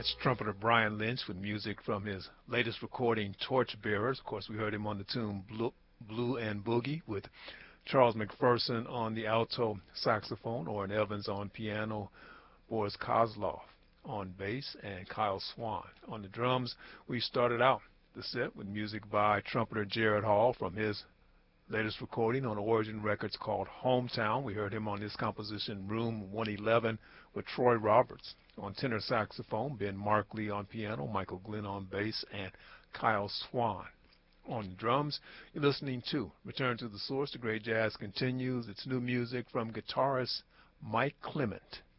That's trumpeter Brian Lynch with music from his latest recording, Torchbearers. Of course, we heard him on the tune Blue and Boogie with Charles McPherson on the alto saxophone, Orrin Evans on piano, Boris Kozlov on bass, and Kyle Swan on the drums. We started out the set with music by trumpeter Jared Hall from his latest recording on Origin Records called Hometown. We heard him on this composition, Room 111, with Troy Roberts on tenor saxophone, Ben Markley on piano, Michael Glenn on bass, and Kyle Swan on drums. You're listening to Return to the Source. The great jazz continues. It's new music from guitarist Mike Clement.